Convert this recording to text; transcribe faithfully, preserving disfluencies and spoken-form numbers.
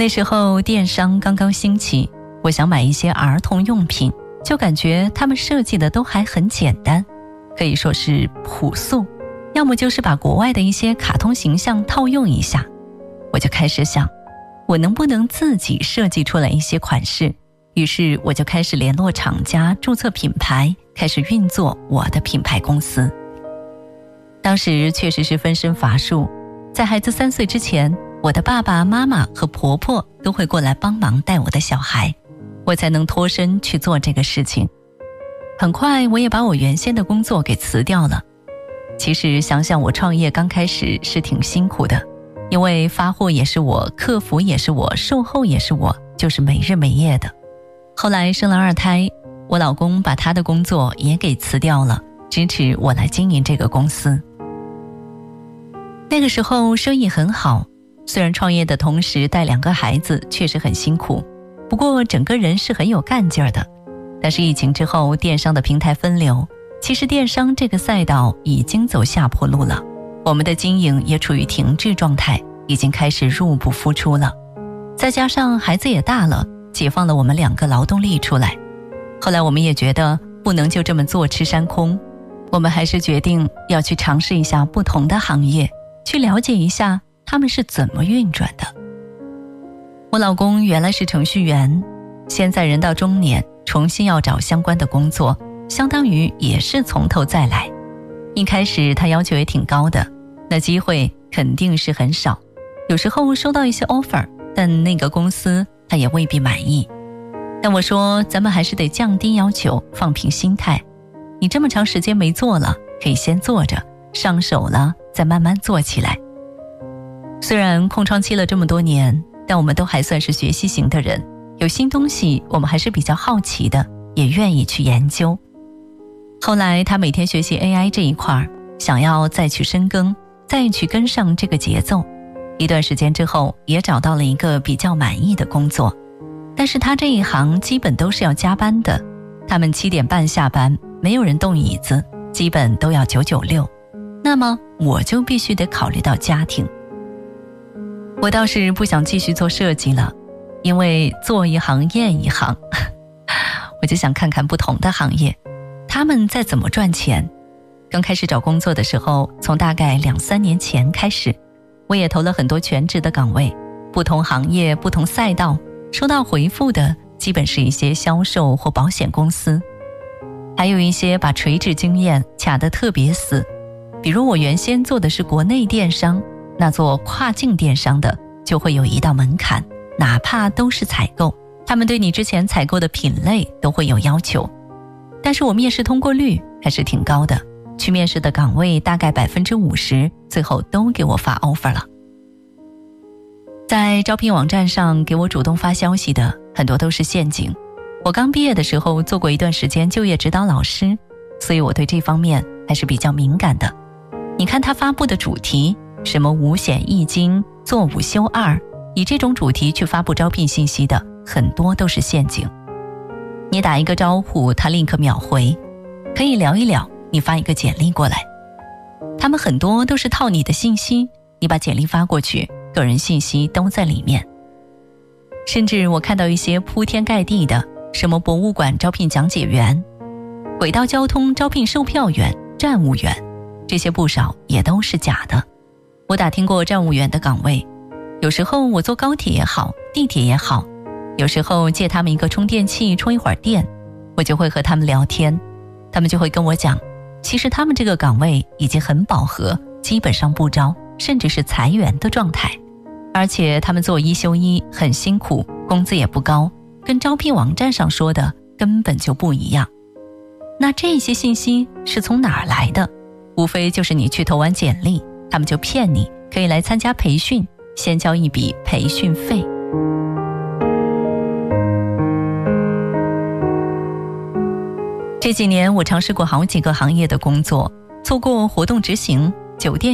那时候电商刚刚兴起，我想买一些儿童用品，就感觉他们设计的都还很简单，可以说是朴素，要么就是把国外的一些卡通形象套用一下。我就开始想，我能不能自己设计出来一些款式，于是我就开始联络厂家，注册品牌，开始运作我的品牌公司。当时确实是分身乏术，在孩子三岁之前，我的爸爸妈妈和婆婆都会过来帮忙带我的小孩，我才能脱身去做这个事情。很快我也把我原先的工作给辞掉了。其实想想我创业刚开始是挺辛苦的，因为发货也是我，客服也是我，售后也是我，就是没日没夜的。后来生了二胎，我老公把他的工作也给辞掉了，支持我来经营这个公司。那个时候生意很好，虽然创业的同时带两个孩子确实很辛苦，不过整个人是很有干劲儿的。但是疫情之后，电商的平台分流，其实电商这个赛道已经走下坡路了，我们的经营也处于停滞状态，已经开始入不敷出了。再加上孩子也大了，解放了我们两个劳动力出来。后来我们也觉得不能就这么坐吃山空，我们还是决定要去尝试一下不同的行业，去了解一下他们是怎么运转的。我老公原来是程序员，现在人到中年，重新要找相关的工作，相当于也是从头再来。一开始他要求也挺高的，那机会肯定是很少，有时候收到一些 offer， 但那个公司他也未必满意。但我说咱们还是得降低要求，放平心态，你这么长时间没做了，可以先做着，上手了再慢慢做起来。虽然空窗期了这么多年，但我们都还算是学习型的人，有新东西我们还是比较好奇的，也愿意去研究。后来他每天学习 A I 这一块，想要再去深耕，再去跟上这个节奏。一段时间之后，也找到了一个比较满意的工作，但是他这一行基本都是要加班的，他们七点半下班，没有人动椅子，基本都要九九六。那么我就必须得考虑到家庭。我倒是不想继续做设计了，因为做一行厌一行，我就想看看不同的行业，他们在怎么赚钱。刚开始找工作的时候，从大概两三年前开始，我也投了很多全职的岗位，不同行业不同赛道，收到回复的基本是一些销售或保险公司，还有一些把垂直经验卡得特别死。比如我原先做的是国内电商，那做跨境电商的就会有一道门槛，哪怕都是采购，他们对你之前采购的品类都会有要求。但是我面试通过率还是挺高的，去面试的岗位大概 百分之五十， 最后都给我发 offer 了。在招聘网站上给我主动发消息的很多都是陷阱。我刚毕业的时候做过一段时间就业指导老师，所以我对这方面还是比较敏感的。你看他发布的主题，什么五险一金、做五休二，以这种主题去发布招聘信息的很多都是陷阱。你打一个招呼，他立刻秒回，可以聊一聊，你发一个简历过来。他们很多都是套你的信息，你把简历发过去，个人信息都在里面。甚至我看到一些铺天盖地的，什么博物馆招聘讲解员，轨道交通招聘售票员、站务员，这些不少也都是假的。我打听过站务员的岗位，有时候我坐高铁也好，地铁也好，有时候借他们一个充电器充一会儿电，我就会和他们聊天，他们就会跟我讲，其实他们这个岗位已经很饱和，基本上不招，甚至是裁员的状态。而且他们做一休一很辛苦，工资也不高，跟招聘网站上说的根本就不一样。那这些信息是从哪儿来的？无非就是你去投完简历，他们就骗你可以来参加培训，先交一笔培训费。这几年我尝试过好几个行业的工作，做过活动执行、酒店